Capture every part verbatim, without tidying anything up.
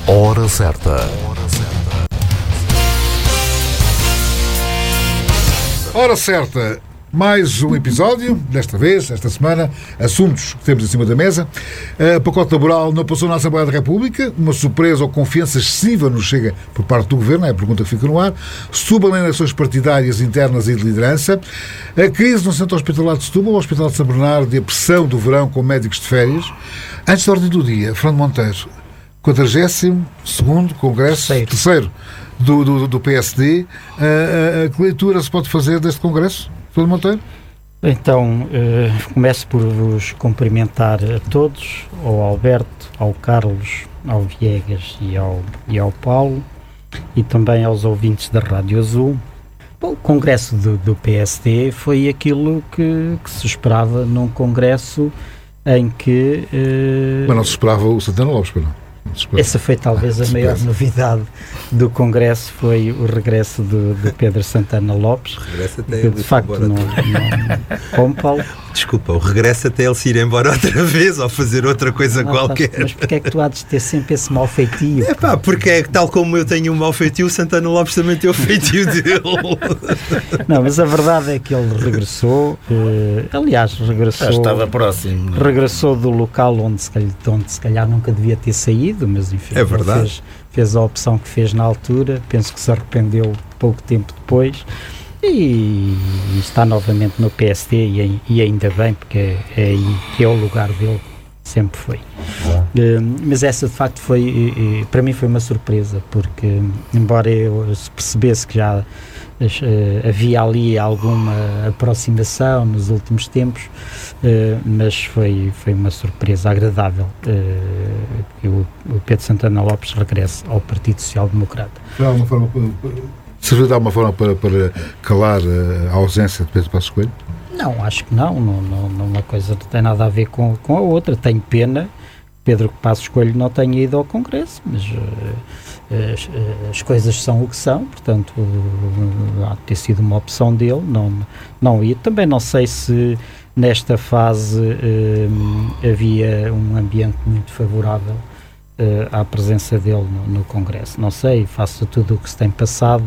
Hora certa. Hora certa. Mais um episódio, desta vez, esta semana, assuntos que temos em cima da mesa. O pacote laboral não passou na Assembleia da República, uma surpresa ou confiança excessiva nos chega por parte do Governo, é a pergunta que fica no ar. Setúbal em eleições partidárias internas e de liderança. A crise no Centro Hospitalar de Setúbal, o Hospital de São Bernardo e a pressão do verão com médicos de férias. Antes da ordem do dia, Fernando Monteiro, quadragésimo segundo Congresso, terceiro, terceiro do, do, do P S D. A, a, a que leitura se pode fazer deste Congresso? Fernando Monteiro? Então, uh, começo por vos cumprimentar a todos, ao Alberto, ao Carlos, ao Viegas e ao, e ao Paulo, e também aos ouvintes da Rádio Azul. Bom, o Congresso do, do P S D foi aquilo que, que se esperava num Congresso em que... Uh, Mas não se esperava o Santana Lopes, para não? Essa foi talvez a maior novidade do Congresso, foi o regresso do, do Pedro Santana Lopes. Regresso até que, de facto, não, não... Como, Paulo? Desculpa, o regresso até ele se ir embora outra vez ou fazer outra coisa não, qualquer. Tá, mas porquê é que tu há de ter sempre esse mau feitio? É pá, porque é, tal como eu tenho um mau feitio, o Santana Lopes também tem o feitio dele. Não, mas a verdade é que ele regressou, eh, aliás, regressou... Já estava próximo. Regressou do local onde se, calhar, onde se calhar nunca devia ter saído, mas enfim, é verdade. Fez, fez a opção que fez na altura, penso que se arrependeu pouco tempo depois. E está novamente no P S D e, e ainda bem, porque é, é aí que é o lugar dele, sempre foi. Uh, mas essa de facto foi, uh, para mim foi uma surpresa, porque embora eu percebesse que já uh, havia ali alguma aproximação nos últimos tempos, uh, mas foi, foi uma surpresa agradável uh, que o, o Pedro Santana Lopes regresse ao Partido Social Democrata. De alguma forma... Serviu de alguma forma para, para calar a ausência de Pedro Passos Coelho? Não, acho que não. Não, não, não uma coisa não tem nada a ver com, com a outra. Tenho pena que Pedro Passos Coelho não tenha ido ao Congresso, mas uh, as, as coisas são o que são, portanto, uh, há de ter sido uma opção dele não, não ir. Também não sei se nesta fase uh, havia um ambiente muito favorável Uh, à presença dele no, no Congresso. Não sei, face a tudo o que se tem passado,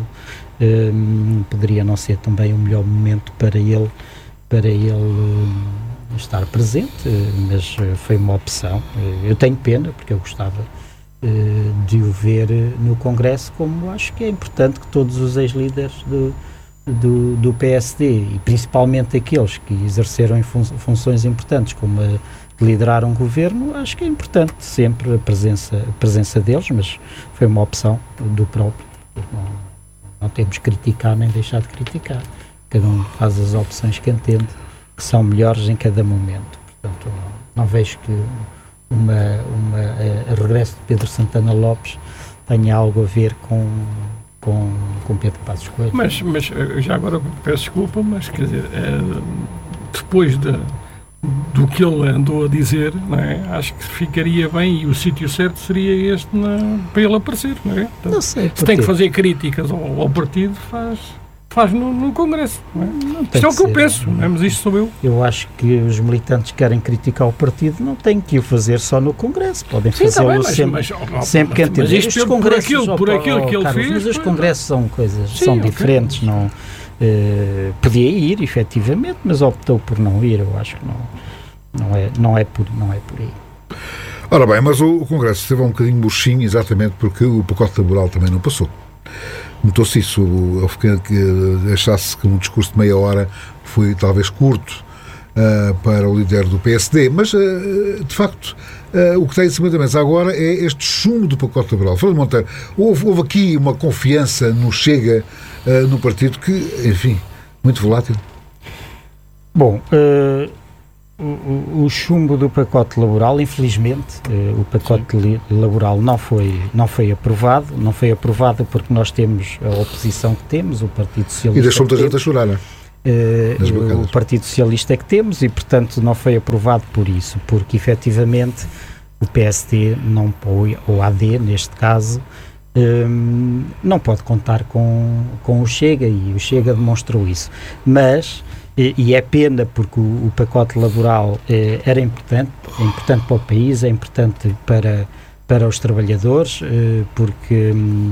uh, poderia não ser também o melhor momento para ele, para ele uh, estar presente, uh, mas uh, foi uma opção. Uh, eu tenho pena, porque eu gostava uh, de o ver uh, no Congresso, como acho que é importante que todos os ex-líderes do, do, do P S D, e principalmente aqueles que exerceram fun- funções importantes, como a liderar um governo, acho que é importante sempre a presença, a presença deles, mas foi uma opção do próprio. Não, não temos que criticar nem deixar de criticar. Cada um faz as opções que entende que são melhores em cada momento. Portanto, não, não vejo que uma, uma, a, a regresso de Pedro Santana Lopes tenha algo a ver com, com, com Pedro Passos Coelho. Mas, mas já agora peço desculpa, mas quer dizer, é, depois de do que ele andou a dizer, não é? Acho que ficaria bem e o sítio certo seria este na, para ele aparecer, não é? Portanto, não sei, se tem que fazer críticas ao, ao partido, faz, faz no, no Congresso, não é? Não isto é o que ser, eu penso, não é? Mas isto sou eu. Eu acho que os militantes que querem criticar o partido não têm que o fazer só no Congresso, podem fazê-lo tá sempre, mas, mas, sempre que entender. Mas isto por aquilo, por aquilo que ele Carlos, fez... Mas os congressos são coisas, sim, são okay. diferentes, não... Uh, podia ir, efetivamente, mas optou por não ir, eu acho que não... Não é, não, é por, não é por aí. Ora bem, mas o, o Congresso esteve um bocadinho murchinho exatamente porque o pacote laboral também não passou. Notou-se isso, eu fiquei que achasse que um discurso de meia hora foi talvez curto uh, para o líder do P S D, mas uh, de facto uh, o que tem em cima da mesa agora é este chumbo do pacote laboral. Fernando Monteiro, houve, houve aqui uma confiança no Chega, uh, no partido que, enfim, muito volátil. Bom, uh... O, o, o chumbo do pacote laboral, infelizmente, uh, o pacote li, laboral não foi, não foi aprovado, não foi aprovado porque nós temos a oposição que temos, o Partido Socialista. E deixou muita gente a chorar, não é? Uh, o Partido Socialista é que temos e, portanto, não foi aprovado por isso, porque efetivamente o P S D, não, ou A D neste caso, um, não pode contar com, com o Chega, e o Chega demonstrou isso. Mas... E, e é pena porque o, o pacote laboral eh, era importante, é importante para o país, é importante para, para os trabalhadores, porque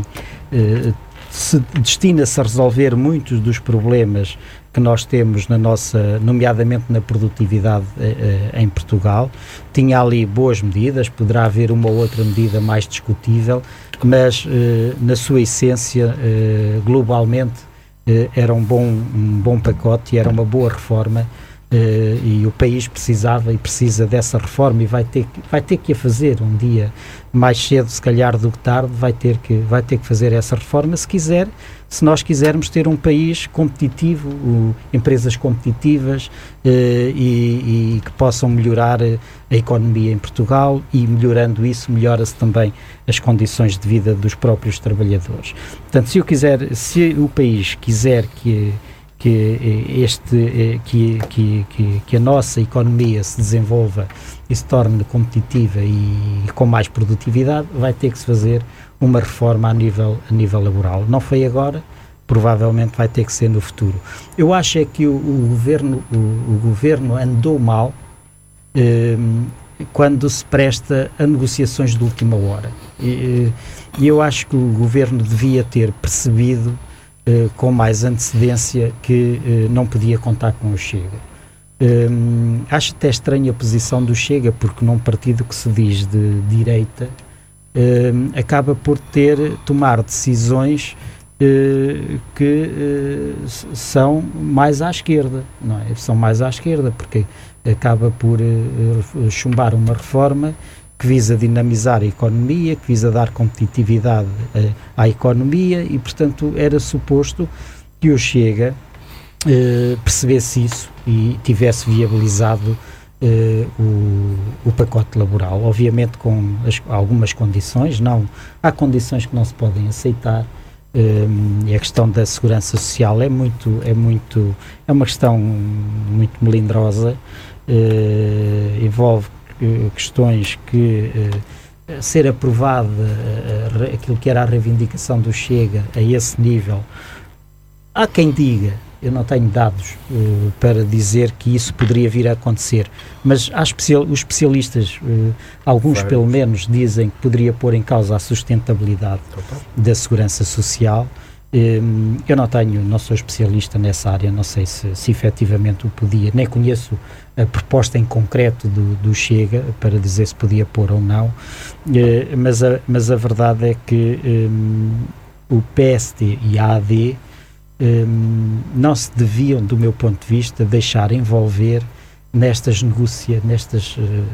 se destina-se a resolver muitos dos problemas que nós temos na nossa, nomeadamente na produtividade em Portugal. Tinha ali boas medidas, poderá haver uma ou outra medida mais discutível, mas na sua essência, globalmente, era um bom, um bom pacote e era uma boa reforma. Uh, e o país precisava e precisa dessa reforma e vai ter, que, vai ter que a fazer um dia, mais cedo se calhar do que tarde, vai ter que, vai ter que fazer essa reforma se quiser, se nós quisermos ter um país competitivo, uh, empresas competitivas uh, e, e que possam melhorar a economia em Portugal, e melhorando isso melhora-se também as condições de vida dos próprios trabalhadores. Portanto, se eu quiser, se o país quiser que que, este, que, que, que, que a nossa economia se desenvolva e se torne competitiva e com mais produtividade, vai ter que se fazer uma reforma a nível, a nível laboral. Não foi agora, provavelmente vai ter que ser no futuro. Eu acho é que o, o, governo, o, o governo andou mal eh, quando se presta a negociações de última hora. E eh, eu acho que o governo devia ter percebido Uh, com mais antecedência que uh, não podia contar com o Chega. Um, acho até estranha a posição do Chega, porque num partido que se diz de direita um, acaba por ter, tomar decisões uh, que uh, são mais à esquerda, não é? São mais à esquerda, porque acaba por uh, chumbar uma reforma que visa dinamizar a economia, que visa dar competitividade uh, à economia e, portanto, era suposto que o Chega uh, percebesse isso e tivesse viabilizado uh, o, o pacote laboral. Obviamente com as, algumas condições, não, há condições que não se podem aceitar, uh, e a questão da segurança social é muito, é muito, é uma questão muito melindrosa, uh, envolve questões que uh, ser aprovada uh, aquilo que era a reivindicação do Chega a esse nível. Há quem diga, eu não tenho dados uh, para dizer que isso poderia vir a acontecer, mas há especial, os especialistas, uh, alguns Vários. pelo menos, dizem que poderia pôr em causa a sustentabilidade Total. da segurança social. Um, eu não tenho, não sou especialista nessa área, não sei se, se efetivamente o podia, nem conheço a proposta em concreto do, do Chega para dizer se podia pôr ou não, uh, mas, a, mas a verdade é que um, o P S D e a A D um, não se deviam, do meu ponto de vista, deixar envolver nestas negociações, nestas uh,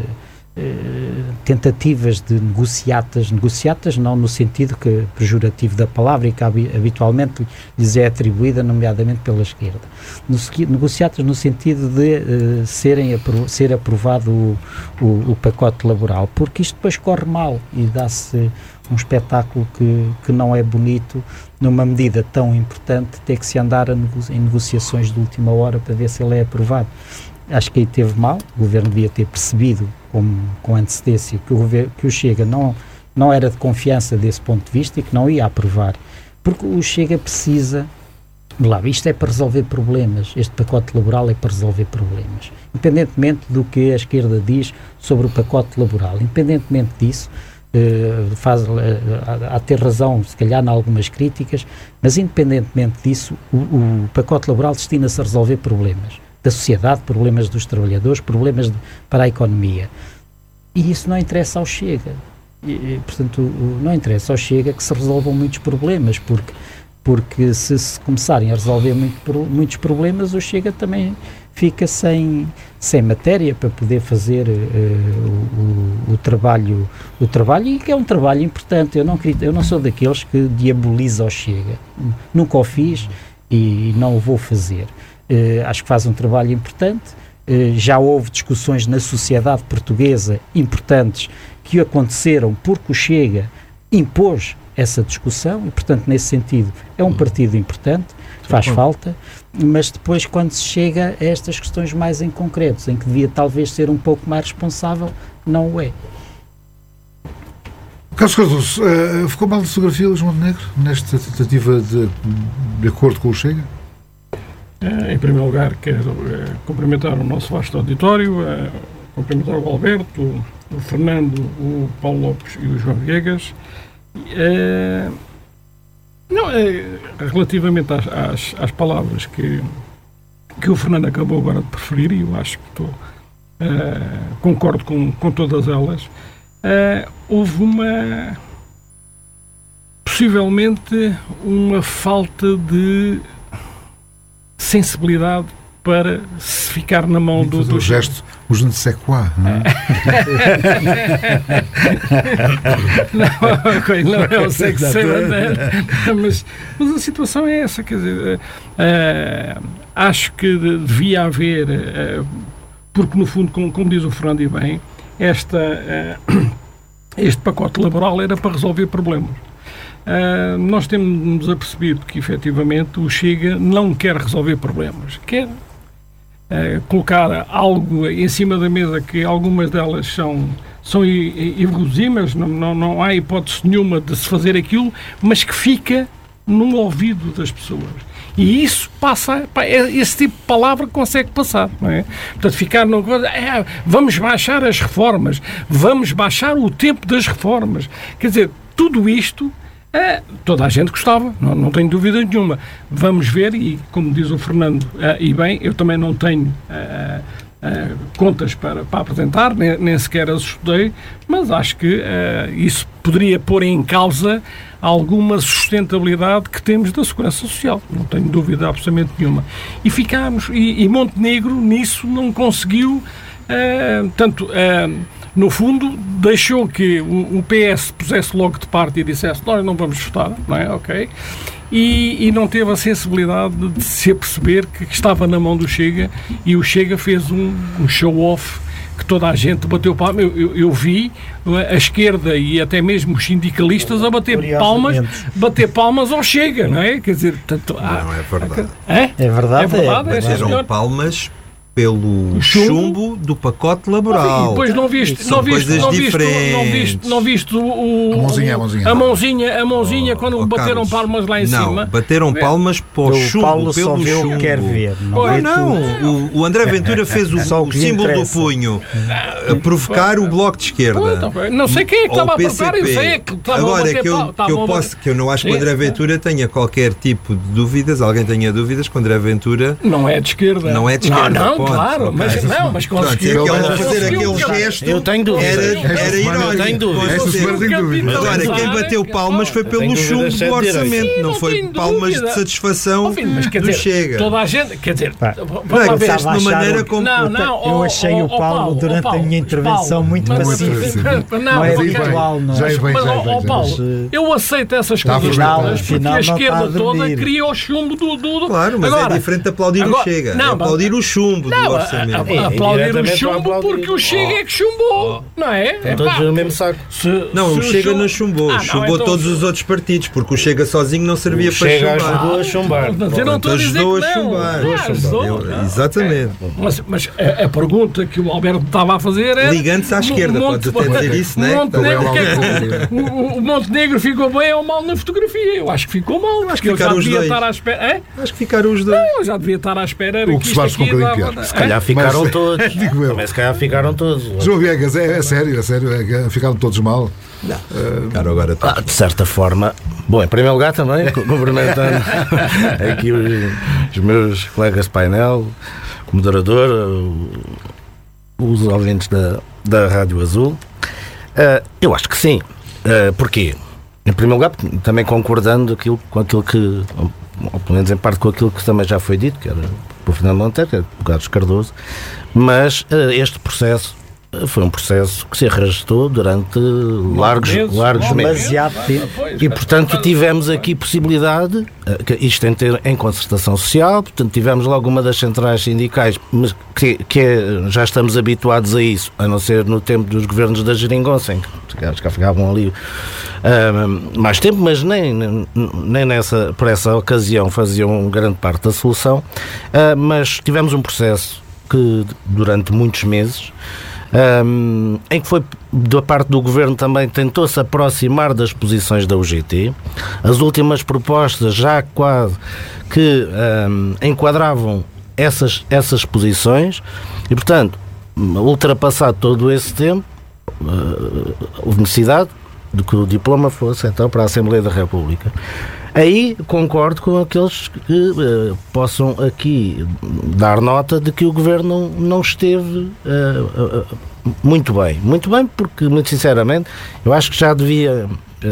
tentativas de negociatas, negociatas não no sentido que, pejorativo da palavra e que habitualmente lhes é atribuída, nomeadamente pela esquerda. No, negociatas no sentido de uh, serem apro- ser aprovado o, o, o pacote laboral, porque isto depois corre mal e dá-se um espetáculo que, que não é bonito numa medida tão importante, ter que se andar a nego- em negociações de última hora para ver se ele é aprovado. Acho que aí teve mal, o Governo devia ter percebido com, com antecedência que o, governo, que o Chega não, não era de confiança desse ponto de vista e que não ia aprovar, porque o Chega precisa, lá, isto é para resolver problemas, este pacote laboral é para resolver problemas, independentemente do que a esquerda diz sobre o pacote laboral, independentemente disso, uh, faz, uh, há, há ter razão, se calhar, em algumas críticas, mas independentemente disso, o, o pacote laboral destina-se a resolver problemas da sociedade, problemas dos trabalhadores, problemas de, para a economia. E isso não interessa ao Chega. E, e, portanto, não interessa ao Chega que se resolvam muitos problemas, porque, porque se, se começarem a resolver muito, muitos problemas, o Chega também fica sem, sem matéria para poder fazer uh, o, o, o, trabalho, o trabalho, e que é um trabalho importante. Eu não, eu não sou daqueles que diaboliza o Chega. Nunca o fiz e não o vou fazer. Uh, acho que faz um trabalho importante. Uh, já houve discussões na sociedade portuguesa importantes que aconteceram porque o Chega impôs essa discussão e, portanto, nesse sentido, é um partido importante, faz falta, mas depois, quando se chega a estas questões mais em concreto, em que devia talvez ser um pouco mais responsável, não o é. Carlos Cardoso, uh, ficou mal de fotografia Luís Montenegro nesta tentativa de, de acordo com o Chega? Em primeiro lugar, quero uh, cumprimentar o nosso vasto auditório, uh, cumprimentar o Alberto, o, o Fernando, o Paulo Lopes e o João Viegas. Uh, não, é, relativamente às, às, às palavras que, que o Fernando acabou agora de preferir, e eu acho que estou, uh, concordo com, com todas elas, uh, houve uma, possivelmente, uma falta de sensibilidade para se ficar na mão do, do gesto, o je ne sais quoi, não é? não, não é o sexo, mas, mas a situação é essa, quer dizer, uh, acho que devia haver, uh, porque no fundo, como, como diz o Fernando e bem, esta, uh, este pacote laboral era para resolver problemas. Uh, nós temos-nos apercebido que, efetivamente, o Chega não quer resolver problemas, quer uh, colocar algo em cima da mesa, que algumas delas são, são irreduzimas, não, não, não há hipótese nenhuma de se fazer aquilo, mas que fica no ouvido das pessoas. E isso passa, esse tipo de palavra consegue passar, não é? Portanto, ficar no... É, vamos baixar as reformas, vamos baixar o tempo das reformas. Quer dizer, tudo isto... É, toda a gente gostava, não, não tenho dúvida nenhuma. Vamos ver, e como diz o Fernando, uh, e bem, eu também não tenho uh, uh, contas para, para apresentar, nem, nem sequer as estudei, mas acho que uh, isso poderia pôr em causa alguma sustentabilidade que temos da segurança social, não tenho dúvida absolutamente nenhuma. E ficámos, e, e Montenegro nisso não conseguiu, uh, tanto... Uh, no fundo, deixou que o P S pusesse logo de parte e dissesse nós não vamos votar, não é? Ok. E, e não teve a sensibilidade de se aperceber que estava na mão do Chega, e o Chega fez um, um show-off que toda a gente bateu palmas. Eu, eu, eu vi a esquerda e até mesmo os sindicalistas a bater palmas, bater palmas ao Chega, não é? Quer dizer, tanto, não, ah, é verdade. É, é verdade. É verdade. É, bateram palmas pelo chumbo, chumbo do pacote laboral. E depois não viste, São não viste, coisas não viste, diferentes. não viste, não viste o, a mãozinha, a mãozinha, a mãozinha, a mãozinha oh, quando oh, bateram Carlos, palmas lá em não, cima. Bateram palmas para o chumbo, Paulo pelo só vê chumbo. O que quer ver. Não, oh, não. O, o André Ventura fez o, o símbolo do punho a provocar o Bloco de Esquerda. Não sei quem é que estava a provocar, eu sei que estava Agora, a bater que eu, que eu posso, que eu não acho que o André Ventura tenha qualquer tipo de dúvidas, alguém tenha dúvidas que o André Ventura não é de esquerda. Não é de esquerda. Não, não, claro, mas não, mas conseguiu. Pronto, ele fazer aquele gesto, eu tenho dúvidas. Era, era irónico. Tenho dúvidas. Agora, quem bateu palmas foi pelo chumbo do orçamento, não foi palmas de satisfação do Chega. Toda a gente, quer dizer, não é que fez de uma maneira como... Não, não, eu achei o Paulo durante a minha intervenção muito pacífico. Não é habitual, não. Já é bem, já é bem. Paulo, eu aceito essas coisas todas, porque a esquerda toda queria o chumbo do... Claro, mas é diferente de aplaudir o Chega. É aplaudir o chumbo do orçamento. Aplaudir o chumbo porque o Chega é que chumbou, não é? Estão todos no mesmo saco. Não, o Chega não chumbou, chumbou todos os outros partidos, porque o Chega sozinho não servia para chumbar. O Chega ajudou a chumbar. Eu não estou a dizer que não. Exatamente. Mas a pergunta que o Alberto estava a fazer é... Ligando-se à esquerda, podes até dizer isso, não é? O Montenegro ficou bem ou mal na fotografia? Eu acho que ficou mal. Acho que ele já devia estar à espera. Acho que ficaram os dois. Não, já devia estar à espera. O que se faz com um bocadinho pior. Se calhar ficaram todos. Mas se calhar ficaram todos. João Viegas, é, é sério, é sério. É, ficaram todos mal. Não, ficaram agora todos. Ah, de certa forma. Bom, em primeiro lugar também, cumprimentando aqui os, os meus colegas de painel, o moderador, os ouvintes da, da Rádio Azul. Uh, eu acho que sim. Uh, porquê? Em primeiro lugar, também concordando aquilo, com aquilo que, ou pelo menos em parte com aquilo que também já foi dito, que era por Fernando Monteiro, que era por Carlos Cardoso, mas uh, este processo uh, foi um processo que se arrastou durante largos meses, largos meses. Demasiado tempo. E, portanto, tivemos aqui possibilidade, uh, que isto tem ter em concertação social, portanto, tivemos logo uma das centrais sindicais, mas que, que é, já estamos habituados a isso, a não ser no tempo dos governos da Geringonça, em que acho que ficavam ali uh, mais tempo, mas nem, nem nessa, por essa ocasião faziam grande parte da solução, uh, mas tivemos um processo que durante muitos meses, um, em que foi da parte do Governo também tentou-se aproximar das posições da U G T. As últimas propostas já quase que um, enquadravam essas, essas posições e, portanto, ultrapassado todo esse tempo, uh, houve necessidade de que o diploma fosse então para a Assembleia da República. Aí concordo com aqueles que uh, possam aqui dar nota de que o Governo não, não esteve uh, uh, muito bem. Muito bem porque, muito sinceramente, eu acho que já devia,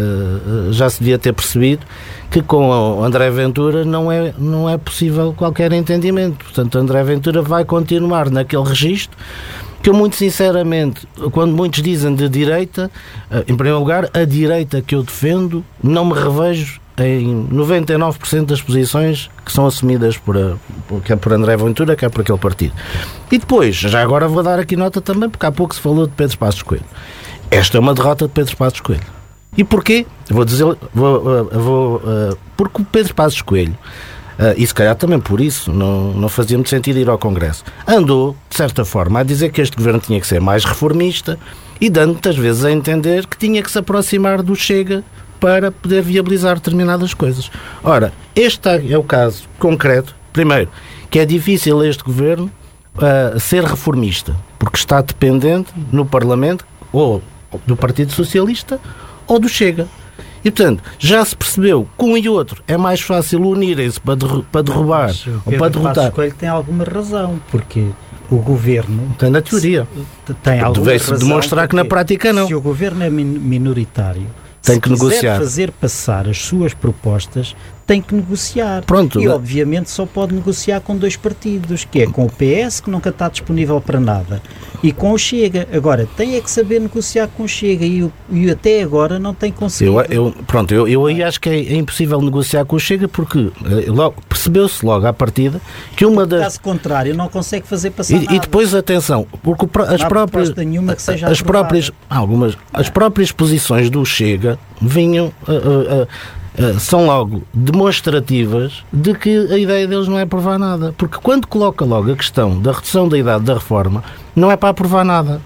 uh, já se devia ter percebido que com o André Ventura não é, não é possível qualquer entendimento. Portanto, André Ventura vai continuar naquele registro que eu, muito sinceramente, quando muitos dizem de direita, uh, em primeiro lugar, a direita que eu defendo, não me revejo em noventa e nove por cento das posições que são assumidas por, a, quer por André Ventura, quer por aquele partido. E depois, já agora vou dar aqui nota também, porque há pouco se falou de Pedro Passos Coelho. Esta é uma derrota de Pedro Passos Coelho. E porquê? Vou dizer, vou, vou, uh, porque o Pedro Passos Coelho, uh, e se calhar também por isso, não, não fazia muito sentido ir ao Congresso, andou, de certa forma, a dizer que este governo tinha que ser mais reformista e dando muitas vezes a entender que tinha que se aproximar do Chega para poder viabilizar determinadas coisas. Ora, este é o caso concreto, primeiro, que é difícil este governo uh, ser reformista, porque está dependente no Parlamento ou do Partido Socialista ou do Chega. E, portanto, já se percebeu que um e outro é mais fácil unirem-se para, derru- para derrubar Mas ou para derrotar. Passos Coelho tem alguma razão, porque o governo Tem na teoria. se, tem alguma Deve-se razão, demonstrar que na porque prática não. Se o governo é min- minoritário, Tem se que quiser negociar. fazer passar as suas propostas, tem que negociar. Pronto. E obviamente só pode negociar com dois partidos, que é com o P S, que nunca está disponível para nada, e com o Chega. Agora, tem é que saber negociar com o Chega, e, o, e até agora não tem conseguido. Eu, eu, pronto, eu, eu aí acho que é, é impossível negociar com o Chega, porque eh, logo, percebeu-se logo à partida que uma das... Caso contrário, não consegue fazer passar E, nada. e depois, atenção, porque o pro- as Não há próprias, proposta nenhuma que seja as aprovada. próprias, algumas, as próprias posições do Chega vinham, uh, uh, uh, uh, são logo demonstrativas de que a ideia deles não é aprovar nada. Porque quando coloca logo a questão da redução da idade da reforma, não é para aprovar nada.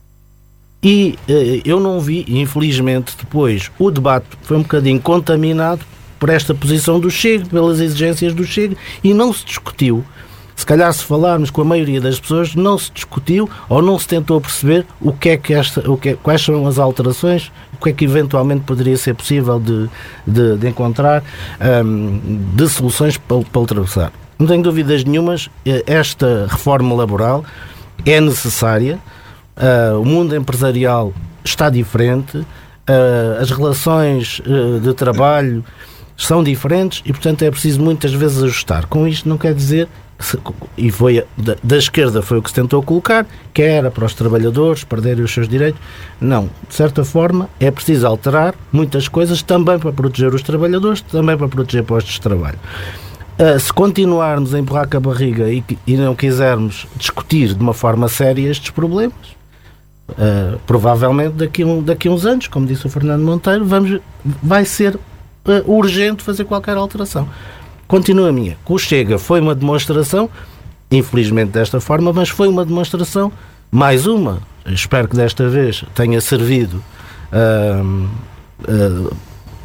E uh, eu não vi, infelizmente, depois, o debate foi um bocadinho contaminado por esta posição do Chega, pelas exigências do Chega, e não se discutiu. Se calhar, se falarmos com a maioria das pessoas, não se discutiu ou não se tentou perceber o que é que esta, o que é, quais são as alterações, o que é que eventualmente poderia ser possível de, de, de encontrar, um, de soluções para, para ultrapassar. Não tenho dúvidas nenhumas, esta reforma laboral é necessária, uh, o mundo empresarial está diferente, uh, as relações uh, de trabalho são diferentes e, portanto, é preciso muitas vezes ajustar. Com isto não quer dizer e foi da, da esquerda foi o que se tentou colocar, que era para os trabalhadores perderem os seus direitos. Não, de certa forma é preciso alterar muitas coisas também para proteger os trabalhadores, também para proteger postos de trabalho. Uh, se continuarmos a empurrar com a barriga e, e não quisermos discutir de uma forma séria estes problemas, uh, provavelmente daqui, um, daqui a uns anos, como disse o Fernando Monteiro, vamos, vai ser uh, urgente fazer qualquer alteração. Continua a minha. O Chega foi uma demonstração, infelizmente desta forma, mas foi uma demonstração, mais uma, espero que desta vez tenha servido uh, uh,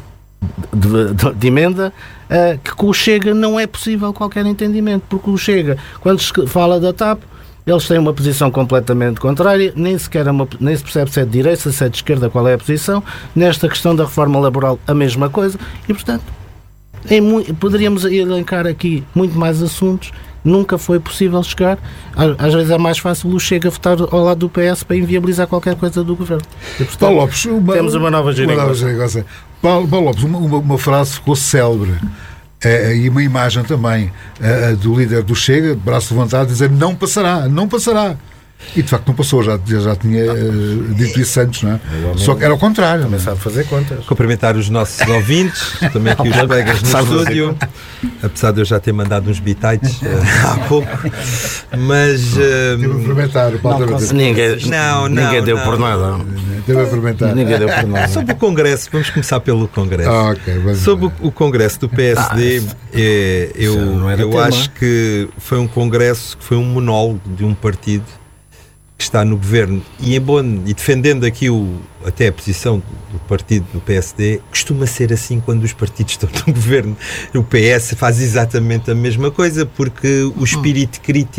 de, de, de emenda, uh, que com o Chega não é possível qualquer entendimento, porque o Chega, quando se fala da T A P, eles têm uma posição completamente contrária, nem sequer é uma, nem se percebe se é de direita, se é de esquerda, qual é a posição. Nesta questão da reforma laboral, a mesma coisa, e portanto Em, poderíamos elencar aqui muito mais assuntos. Nunca foi possível chegar. Às vezes é mais fácil o Chega votar ao lado do P S para inviabilizar qualquer coisa do governo. E, portanto, Paulo Lopes, uma, temos uma nova geringonça. Paulo, Paulo Lopes, uma, uma, uma frase ficou célebre é, e uma imagem também é, do líder do Chega, de braço levantado, dizer não passará, não passará. E de facto não passou, já, já tinha uh, dito isso antes, não é? Só que era ao contrário. Também sabe fazer contas. Cumprimentar os nossos ouvintes, também aqui os colegas no estúdio, apesar de eu já ter mandado uns bitites uh, há pouco, mas... Uh, Teve a fermentar, o Paulo não, ninguém, não, não, ninguém deu não, por nada. Teve a fermentar. Ninguém deu por nada. Sobre o Congresso, vamos começar pelo Congresso. Ah, okay, Sobre o, o Congresso do P S D, ah, é, eu, eu acho que foi um Congresso que foi um monólogo de um partido que está no governo, e, é bom, e defendendo aqui o, até a posição do partido do P S D, costuma ser assim quando os partidos estão no governo. O P S faz exatamente a mesma coisa, porque o espírito crítico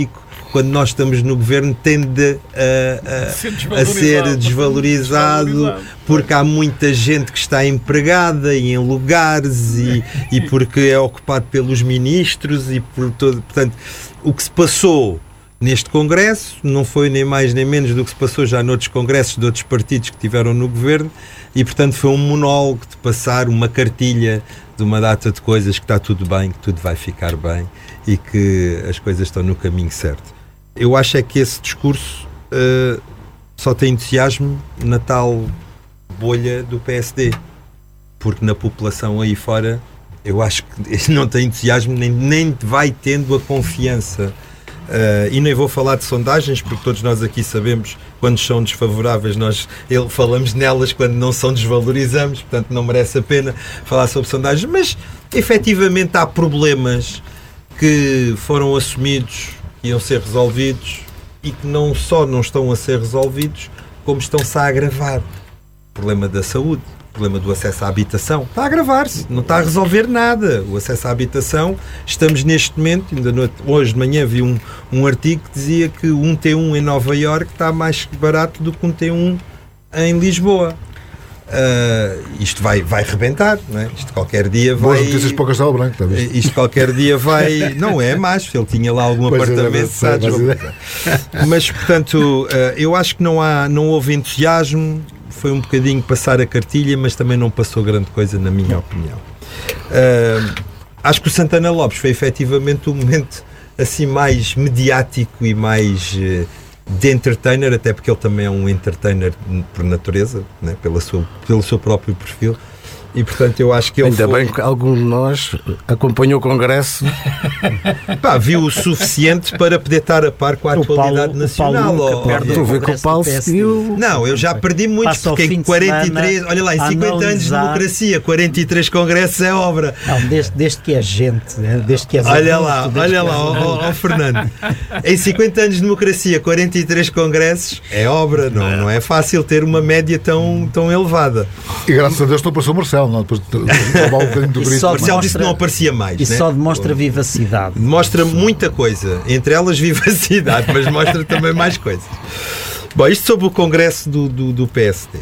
quando nós estamos no governo, tende a, a, ser, desvalorizado, a ser desvalorizado, desvalorizado porque há muita gente que está empregada e em lugares e, e porque é ocupado pelos ministros e por todo. Portanto, o que se passou neste Congresso não foi nem mais nem menos do que se passou já noutros congressos de outros partidos que tiveram no governo e, portanto, foi um monólogo de passar uma cartilha de uma data de coisas que está tudo bem, que tudo vai ficar bem e que as coisas estão no caminho certo. Eu acho é que esse discurso uh, só tem entusiasmo na tal bolha do P S D, porque na população aí fora eu acho que não tem entusiasmo nem, nem vai tendo a confiança. Uh, e nem vou falar de sondagens, porque todos nós aqui sabemos quando são desfavoráveis, nós ele, falamos nelas, quando não são desvalorizamos, portanto não merece a pena falar sobre sondagens, mas efetivamente há problemas que foram assumidos, que iam ser resolvidos e que não só não estão a ser resolvidos, como estão-se a agravar. O problema da saúde, o problema do acesso à habitação, está a agravar-se, não está a resolver nada. O acesso à habitação, estamos neste momento, ainda no, hoje de manhã vi um, um artigo que dizia que um T um em Nova Iorque está mais barato do que um T um em Lisboa. Uh, isto vai, vai rebentar, não é? Isto qualquer dia vai... Boas notícias para o Castelo Branco, está bem? Isto qualquer dia vai... Não é mais, ele tinha lá algum pois apartamento. É, mas, mas, portanto, uh, eu acho que não, há, não houve entusiasmo, foi um bocadinho passar a cartilha, mas também não passou grande coisa, na minha opinião. Uh, acho que o Santana Lopes foi efetivamente o momento assim mais mediático e mais... Uh, de entertainer, até porque ele também é um entertainer por natureza, né? Pela sua, pelo seu próprio perfil, e portanto eu acho que ele ainda foi... bem que algum de nós acompanhou o Congresso. Pá, viu o suficiente para poder estar a par com a atualidade nacional. Tu vê que o Paulo seguiu. Não, eu já perdi muitos, porque em quarenta e três, olha lá, em cinquenta anos de democracia, quarenta e três congressos é obra. Não, desde, desde que é gente, desde que é olha adulto, lá, olha lá, ó, ó, Fernando, em cinquenta anos de democracia, quarenta e três congressos é obra, não, não é fácil ter uma média tão, tão elevada. E graças a Deus não passou Marcelo. Não, depois de roubar um bocadinho do grito. Marcelo disse que não aparecia mais. Isso, né? Só demonstra vivacidade. Demonstra muita coisa, entre elas vivacidade, mas mostra também mais coisas. Bom, isto sobre o Congresso do, do, do P S D.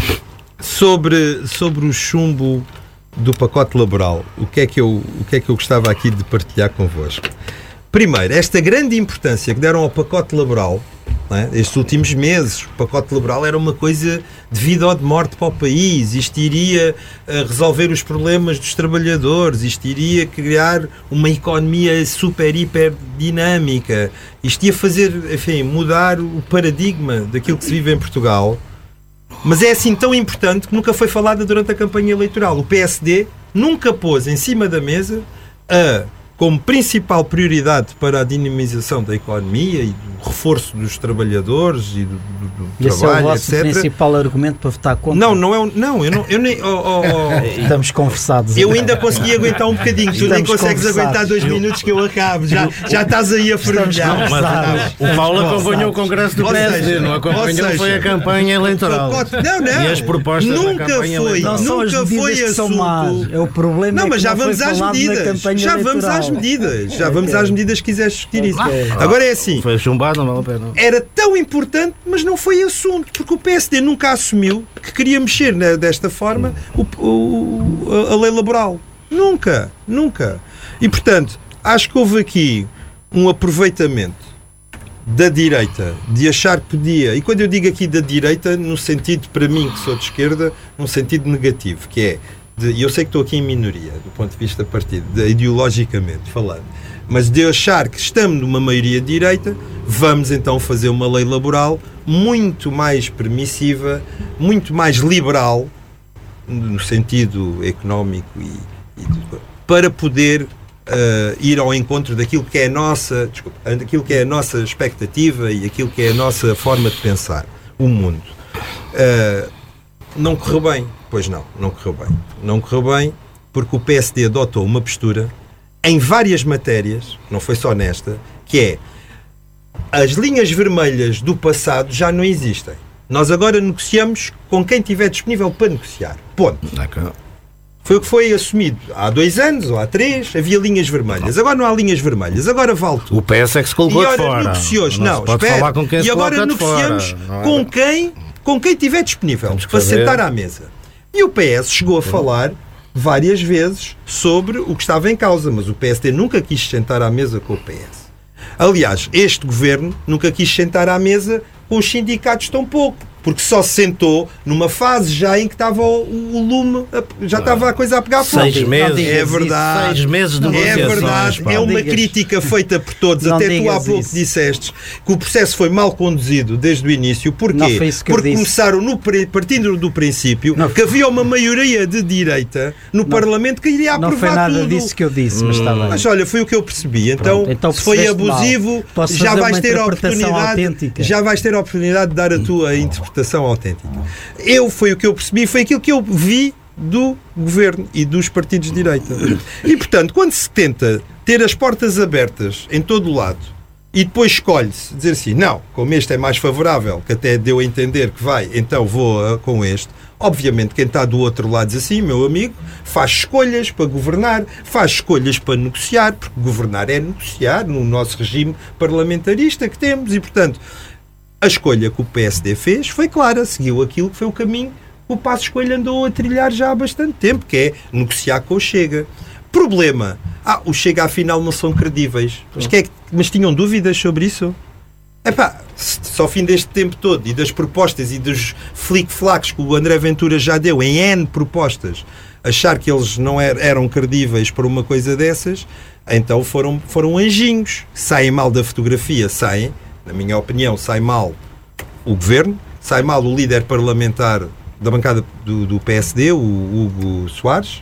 Sobre, sobre o chumbo do pacote laboral, o que, é que eu, o que é que eu gostava aqui de partilhar convosco? Primeiro, esta grande importância que deram ao pacote laboral, não é? Estes últimos meses, o pacote laboral era uma coisa de vida ou de morte para o país, isto iria uh, resolver os problemas dos trabalhadores, isto iria criar uma economia super, hiper dinâmica, isto ia fazer, enfim, mudar o paradigma daquilo que se vive em Portugal, mas é assim tão importante que nunca foi falada durante a campanha eleitoral. O P S D nunca pôs em cima da mesa a... como principal prioridade para a dinamização da economia e do reforço dos trabalhadores e do, do, do Esse trabalho, é o vosso etcétera. Principal argumento para votar contra? Não, não é. Não, eu não. Eu nem, oh, oh, oh. Estamos conversados. Eu ainda consegui aguentar um bocadinho. Tu nem consegues aguentar dois minutos que eu acabo. Já, já estás aí a fervilhar. O Paulo acompanhou o Congresso do P S D, não acompanhou, seja, foi a campanha eleitoral. Não, não. E as propostas nunca da campanha foi, eleitoral. Não são as nunca medidas foi que são más. É o problema. Não, é mas que já não vamos foi às falado medidas. na campanha Já vamos eleitoral. às medidas. Já vamos Okay. às medidas que quiseres discutir isso. Okay. Agora é assim. Foi chumbado, não vale a pena. Era tão importante, mas não foi assunto, porque o P S D nunca assumiu que queria mexer, né, desta forma o, o, a lei laboral. Nunca, nunca. E, portanto, acho que houve aqui um aproveitamento da direita de achar que podia, e quando eu digo aqui da direita, no sentido, para mim, que sou de esquerda, num sentido negativo, que é, e eu sei que estou aqui em minoria, do ponto de vista partido, de, ideologicamente falando, mas de achar que estamos numa maioria de direita, vamos então fazer uma lei laboral muito mais permissiva, muito mais liberal, no sentido económico e, e para poder uh, ir ao encontro daquilo que é a nossa, desculpa, daquilo que é a nossa expectativa e aquilo que é a nossa forma de pensar o mundo. Uh, não correu bem, pois não, não correu bem. Não correu bem porque o P S D adotou uma postura em várias matérias, não foi só nesta, que é as linhas vermelhas do passado já não existem. Nós agora negociamos com quem estiver disponível para negociar. Ponto. Foi o que foi assumido há dois anos ou há três, havia linhas vermelhas. Agora não há linhas vermelhas, agora vale tudo. O P S é que se colocou e de fora. Negociou, não, não, não espera. Com quem e se agora negociamos fora, com quem, com quem tiver disponível para sentar à mesa. E o P S chegou a falar várias vezes sobre o que estava em causa, mas o P S D nunca quis sentar à mesa com o P S. Aliás, este governo nunca quis sentar à mesa com os sindicatos tão pouco, porque só se sentou numa fase já em que estava o, o lume, já estava a coisa a pegar fogo. Seis meses. É verdade. Seis meses de É verdade. É uma digas. crítica feita por todos. Não Até tu há pouco isso. disseste que o processo foi mal conduzido desde o início. Porquê? Não foi isso que eu Porque disse. começaram, no, partindo do princípio, Não. que havia uma maioria de direita no Parlamento que iria aprovar Não foi nada tudo. disso que eu disse, mas está bem. Mas olha, foi o que eu percebi. Então, Pronto, então se foi percebeste abusivo, mal. Posso já fazer vais uma ter a interpretação oportunidade. autêntica? Já vais ter a oportunidade de dar a tua interpretação autêntica. Eu, foi o que eu percebi, foi aquilo que eu vi do governo e dos partidos de direita. E, portanto, quando se tenta ter as portas abertas em todo o lado e depois escolhe-se dizer assim, não, como este é mais favorável, que até deu a entender que vai, então vou uh, com este. Obviamente, quem está do outro lado diz assim, meu amigo, faz escolhas para governar, faz escolhas para negociar, porque governar é negociar no nosso regime parlamentarista que temos e, portanto, a escolha que o P S D fez foi clara, seguiu aquilo que foi o caminho que o Passos Coelho andou a trilhar já há bastante tempo, que é negociar com o Chega. Problema, ah, o Chega afinal não são credíveis. Mas, que é que, mas tinham dúvidas sobre isso? Epá, se ao fim deste tempo todo e das propostas e dos flic-flacs que o André Ventura já deu em N propostas, achar que eles não er, eram credíveis para uma coisa dessas, então foram, foram anjinhos. Saem mal da fotografia, saem. Na minha opinião, sai mal o governo, sai mal o líder parlamentar da bancada do, do P S D, o Hugo Soares,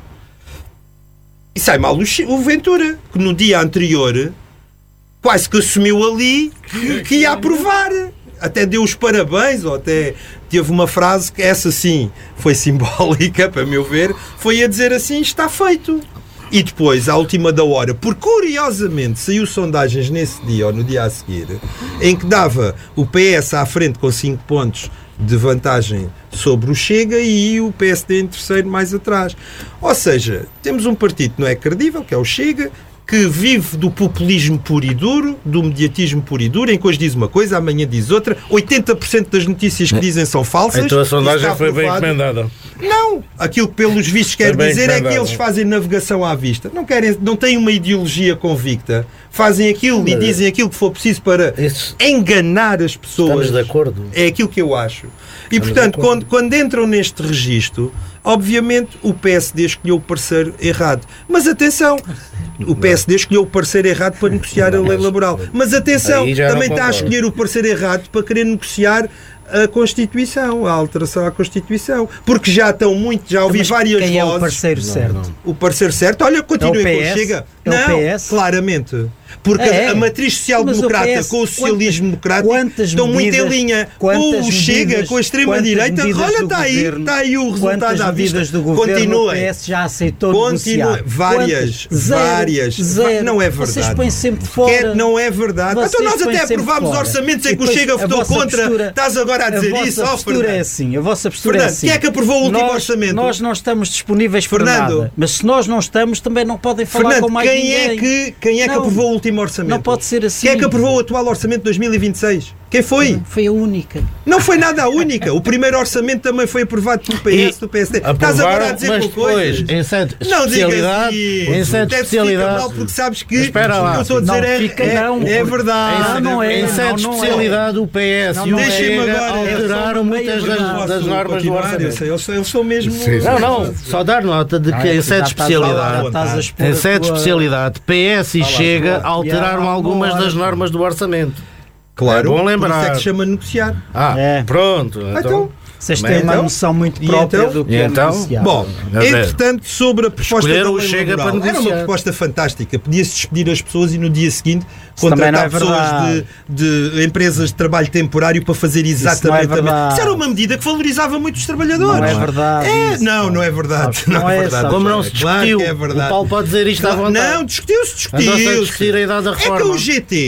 e sai mal o, o Ventura, que no dia anterior quase que assumiu ali que, que ia aprovar. Até deu os parabéns, ou até teve uma frase que essa sim foi simbólica, para meu ver, foi a dizer assim, está feito. E depois, à última da hora, porque curiosamente saiu sondagens nesse dia ou no dia a seguir, em que dava o P S à frente com cinco pontos de vantagem sobre o Chega e o P S D em terceiro mais atrás. Ou seja, temos um partido que não é credível, que é o Chega, que vive do populismo puro e duro, do mediatismo puro e duro, em que hoje diz uma coisa, amanhã diz outra. oitenta por cento das notícias que dizem são falsas. Então a sondagem foi bem aprovado. encomendada. Não! Aquilo que pelos vistos quer Foi bem dizer é que encomendado. eles fazem navegação à vista. Não, querem, não têm uma ideologia convicta. Fazem aquilo e dizem aquilo que for preciso para Isso- enganar as pessoas. Estamos de acordo. É aquilo que eu acho. E, Estamos portanto, de acordo. quando, quando entram neste registro, obviamente o P S D escolheu o parceiro errado. Mas atenção, o P S D escolheu o parceiro errado para negociar a lei laboral. Mas atenção, Aí já não também está a concordo. escolher o parceiro errado para querer negociar a Constituição, a alteração à Constituição. Porque já estão muito, já ouvi Mas várias quem é vozes. o parceiro certo? não. O parceiro certo, olha, continua É o com P o S? Chega. É o Não, P S? claramente. Porque É. a matriz social-democrata Mas o P S, com o socialismo democrático quantas estão muito em medidas- linha. quantas O Chega medidas- com a extrema-direita, quantas medidas olha, do está aí, governo- está aí o resultado Quantas à vista. medidas do governo o P Continuem. S já aceitou Continua. negociar? Várias, Quantas? Zero, várias. zero. Não é verdade. Vocês põem sempre de fora. Quer- não é verdade. Vocês Então nós põem até sempre aprovámos fora. orçamentos em E que o depois Chega a votou vossa contra. postura- Estás agora a dizer a isso, vossa ó, postura Fernando. é assim. A vossa postura Fernando, é assim. quem é que aprovou o último nós, orçamento? Nós não estamos disponíveis para Fernando. nada. Mas se nós não estamos, também não podem falar Fernando, com mais quem ninguém. é que, quem é que Não. aprovou o último orçamento? Não pode ser assim. Quem é que aprovou o atual orçamento de dois mil e vinte e seis? Quem foi? Foi a única. Não foi nada a única. O primeiro orçamento também foi aprovado pelo P S, E do P S D. Estás agora a dizer mas com coisas. depois, em sede Não digas especialidade, isso. em sede Deve ficar especialidade, mal porque sabes que Espera lá. o que eu estou a dizer Não é, fica é, não, é porque- verdade. Não, não é. em sede não é. especialidade o P S Não, e o não é. Deixem-me Chega agora, é alteraram só muitas meio das, verdade. das normas do Eu orçamento. sei, eles, eles são mesmo... Sim, sim. Não, não, só dar nota de que Não, é em que sede já estás a falar, especialidade, estás a expor em a sede tua- especialidade, P S e Chega tua- alteraram Já, algumas uma das hora. normas do orçamento. Claro, É bom por lembrar. isso é que se chama negociar. Ah, É. pronto. Então, Então, Vocês Mas têm uma então- noção muito e própria então- do que e é então? negociar. Bom, Mas é. entretanto, sobre a proposta da Escolheram o lei Chega laboral, para era uma negociar. proposta fantástica. Podia-se despedir as pessoas e no dia seguinte Isso também não contratar é pessoas verdade. de, de empresas de trabalho temporário para fazer exatamente não é a mesma. verdade. Isso era uma medida que valorizava muito os trabalhadores. Não é verdade. É, isso, não, não é verdade. Sabes que não é, sabes como não que se Claro discutiu, que é verdade. o Paulo pode dizer isto à Claro, vontade. não, discutiu-se, Andou-se a discutiu-se. discutir a idade da É que reforma. o G T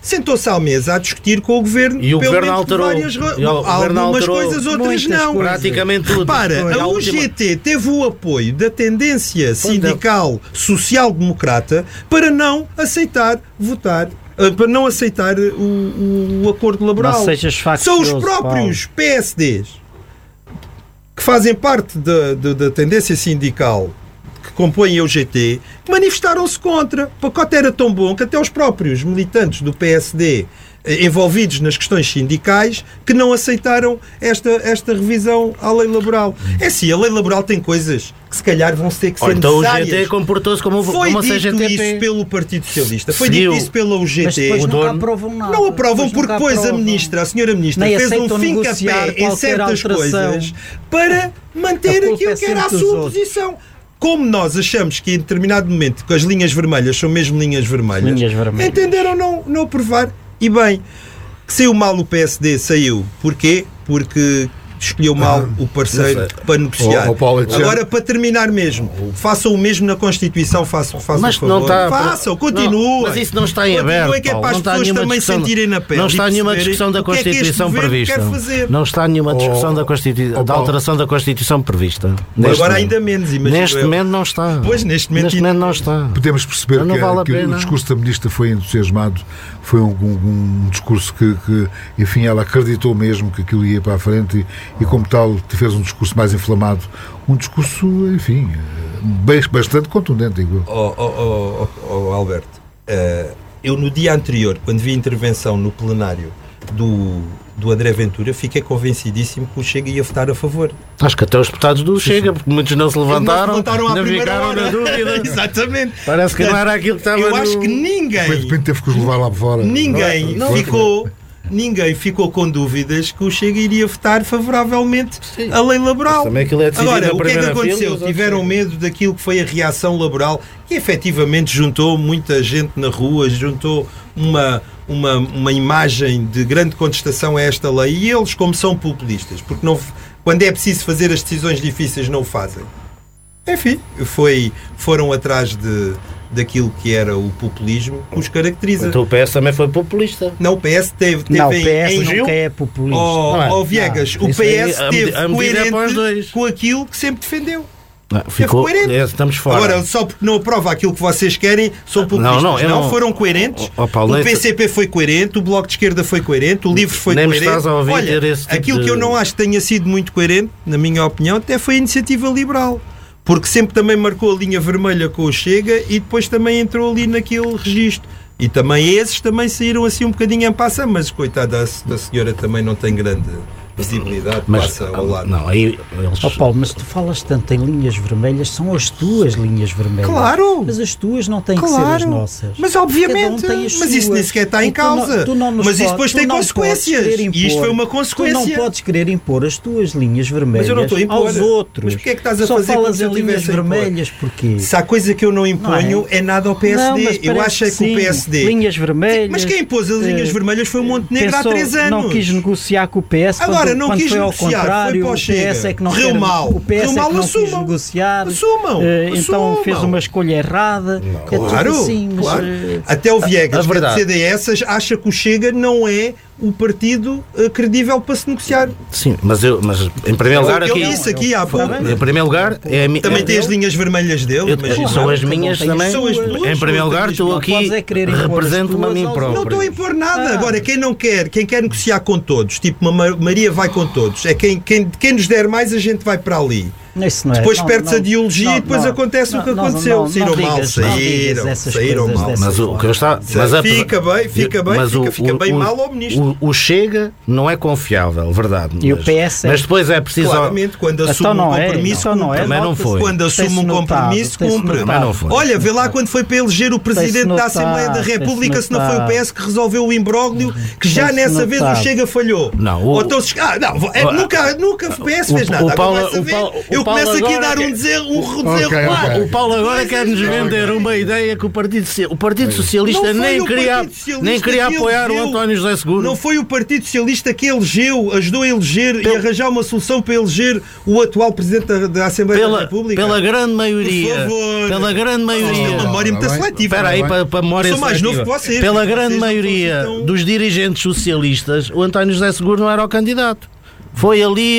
sentou-se à mesa a discutir com o Governo e o pelo Governo menos alterou, várias, e o algumas Governo alterou coisas, outras não. Coisas. Praticamente tudo. Repara, Foi. a U G T teve o apoio da tendência sindical social-democrata para não aceitar votar, para não aceitar o, o, o acordo laboral. Não sejas São os próprios Paulo. P S Ds que fazem parte da, da, da tendência sindical que compõem a U G T, que manifestaram-se contra. O pacote era tão bom que até os próprios militantes do P S D envolvidos nas questões sindicais que não aceitaram esta, esta revisão à lei laboral. É assim, a lei laboral tem coisas que se calhar vão ter que ser então necessárias. Então o G T comportou-se como Foi uma dito C G T P. isso pelo Partido Socialista. Foi Seguiu. dito isso pela U G T. Mas depois o nunca dono... aprovam nada. Não aprovam depois porque depois aprovam. a ministra, a senhora ministra, Nem fez um fim-capé em certas coisas para manter aquilo é que era a sua posição. Como nós achamos que em determinado momento que as linhas vermelhas são mesmo linhas vermelhas, linhas vermelhas. entenderam não, não aprovar. E bem, que saiu mal o P S D, saiu. Porquê? Porque escolheu mal o parceiro para negociar. O, o Paulo, agora, para terminar mesmo, façam o mesmo na Constituição, façam, façam mas o favor. Não está, façam, continuem. Mas isso não está em aberto, que é para as não pessoas também sentirem na pele. Não está nenhuma discussão da Constituição prevista. Não está nenhuma discussão da, Constitu... da alteração da Constituição prevista. Neste agora momento. Ainda menos, imagino. Neste eu. momento não está. Pois, neste momento, neste momento não está. Podemos perceber não que, vale que o discurso da ministra foi entusiasmado, foi um, um, um discurso que, que, enfim, ela acreditou mesmo que aquilo ia para a frente e, e como tal, fez um discurso mais inflamado, um discurso, enfim, bastante contundente, digo eu. Oh, oh, oh, oh, Alberto, uh, eu no dia anterior, quando vi a intervenção no plenário do, do André Ventura, fiquei convencidíssimo que o Chega ia votar a favor. Acho que até os deputados do Chega, porque muitos não se levantaram, não se levantaram à não primeira ficaram hora. na dúvida. Exatamente. Parece que Portanto, não era aquilo que estava eu no... acho que ninguém... De repente teve que os levar lá fora. Ninguém não, não, ficou... Ninguém ficou com dúvidas que o Chega iria votar favoravelmente Sim. a lei laboral. É Agora, o que é que aconteceu? Fila, Tiveram medo daquilo que foi a reação laboral, que efetivamente juntou muita gente na rua, juntou uma, uma, uma imagem de grande contestação a esta lei. E eles, como são populistas, porque não, quando é preciso fazer as decisões difíceis, não o fazem. Enfim, foi, foram atrás de... daquilo que era o populismo que os caracteriza. Então o P S também foi populista. Não, o P S teve, teve não, em, o P S em nunca é populista. Oh, é? oh Viegas, não, o P S aí, teve a, a coerente com aquilo que sempre defendeu. Não, ficou, é, estamos fora. Agora, só porque não aprova aquilo que vocês querem, são populistas. Não, não, não, não foram coerentes. Oh, oh, Paulo, o P C P foi coerente, o Bloco de Esquerda foi coerente, o LIVRE foi nem coerente. Me estás a ouvir Olha, ter esse tipo aquilo de... que eu não acho que tenha sido muito coerente, na minha opinião, até foi a Iniciativa Liberal. Porque sempre também marcou a linha vermelha com o Chega e depois também entrou ali naquele registro. E também esses também saíram assim um bocadinho em passa, mas coitada da senhora também não tem grande visibilidade, mas, passa ao lado. Não, aí eles... Oh Paulo, mas tu falas tanto em linhas vermelhas, são as tuas linhas vermelhas. Claro! Mas as tuas não têm claro. que ser as nossas. Mas obviamente, um mas suas. isso nem sequer está em causa. Tu não, tu não mas isso pode, depois tem consequências. Impor, e isto foi uma consequência. Tu não podes querer impor as tuas linhas vermelhas aos outros. Mas porquê é que estás a Só fazer falas em linhas vermelhas? Porquê? Se há coisa que eu não imponho não é? é nada ao P S D. Não, eu acho que, que o P S D... Linhas vermelhas... Mas quem impôs as linhas uh, vermelhas foi o Montenegro pensou, há três anos. Não quis negociar com o P S. Agora, quando, não quando quis foi ao negociar. contrário, foi o P S é que não Correu quer, mal. o P S Correu é mal, que não assumam. quis negociar. Assumam. Uh, então assumam. fez uma escolha errada. Não, é claro, tudo assim, mas, claro. Uh, Até o Viegas, a, a que é de C D S, acha que o Chega não é um partido uh, credível para se negociar. Sim, mas eu, mas em primeiro lugar eu aqui, disse aqui há pouco. Em primeiro lugar, é a mi, também é tem as linhas vermelhas dele. Eu, mas, são claro, as minhas também. São as duas, em primeiro lugar, estou aqui represento-me a mim próprio. Não estou a impor nada. Ah. Agora, quem não quer, quem quer negociar com todos, tipo uma Maria vai com todos, é quem, quem, quem nos der mais, a gente vai para ali. Isso não é. Depois não, perde-se não, a ideologia não, e depois não, acontece não, o que não, aconteceu. Não, não, saíram não mal, digas, saíram, saíram mal. Mas o que eu está, mas a, fica bem, fica bem, mas fica, o, fica bem o, mal ao ministro. O, o Chega não é confiável, verdade. E mas, o P S é. Mas depois é preciso. Claramente, quando assume então um compromisso, é, então cumpre. é, também não foi. Quando assume um compromisso, cumpre. Também não foi. Olha, vê lá quando foi para eleger o Presidente da Assembleia da República, se não foi o P S que resolveu o imbróglio, que já nessa vez o Chega falhou. Não, o... Então, ah, não, é, nunca, nunca o P S fez nada. O Paulo, o Paulo, eu eu começo aqui a dar um deserro, um Okay, deserro. okay, okay. O Paulo agora quer-nos vender uma ideia que o Partido, o Partido Socialista nem queria, nem queria apoiar o António José Seguro. Não foi o Partido Socialista que elegeu, ajudou a eleger Pel... e arranjar uma solução para eleger o atual Presidente da, da Assembleia pela, da República? Pela grande maioria. Por favor. Pela grande maioria. Uma memória muito seletiva. Espera aí, para, para memória Sou mais seletiva. novo que vocês. Pela vocês grande maioria tão... dos dirigentes socialistas, o António José Seguro não era o candidato. Foi ali